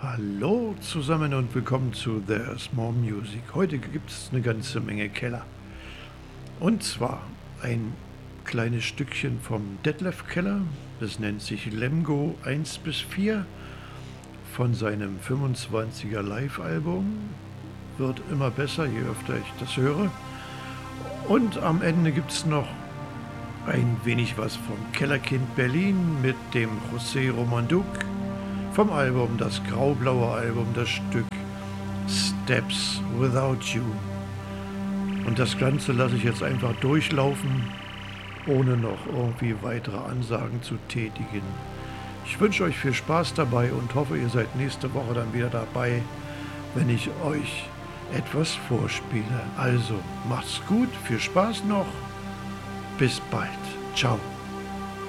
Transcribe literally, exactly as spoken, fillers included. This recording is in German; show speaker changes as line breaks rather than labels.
Hallo zusammen und willkommen zu There's More Music. Heute gibt es eine ganze Menge Keller. Und zwar ein kleines Stückchen vom Detlef Keller. Das nennt sich Lemgo eins bis vier von seinem fünfundzwanziger Live-Album. Wird immer besser, je öfter ich das höre. Und am Ende gibt es noch ein wenig was vom Kellerkind Berlin mit dem José Romanduc. Vom Album, das graublaue Album, das Stück Steps Without You. Und das Ganze lasse ich jetzt einfach durchlaufen, ohne noch irgendwie weitere Ansagen zu tätigen. Ich wünsche euch viel Spaß dabei und hoffe, ihr seid nächste Woche dann wieder dabei, wenn ich euch etwas vorspiele. Also, macht's gut, viel Spaß noch, bis bald. Ciao.